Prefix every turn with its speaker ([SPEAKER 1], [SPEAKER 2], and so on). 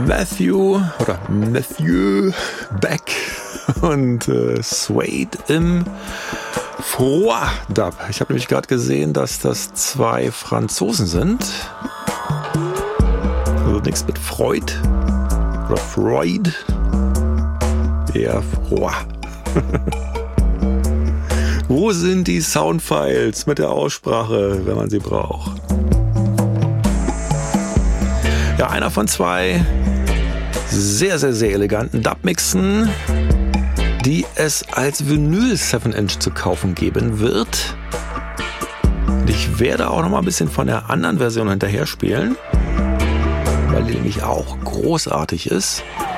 [SPEAKER 1] Matthew Beck und Suede im Froid Dub. Ich habe nämlich gerade gesehen, dass das 2 Franzosen sind. Also nichts mit Freud oder Freud. Eher Froid. Wo sind die Soundfiles mit der Aussprache, wenn man sie braucht? Ja, einer von 2 sehr, sehr, sehr eleganten Dubmixen, die es als Vinyl 7-Inch zu kaufen geben wird. Und ich werde auch noch mal ein bisschen von der anderen Version hinterher spielen, weil die nämlich auch großartig ist.